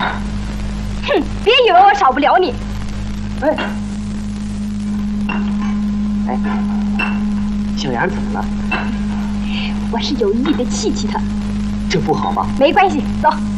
哼，别以为我少不了你。 哎，小杨怎么了？ 我是有意的气气他。 这不好吧？ 没关系，走。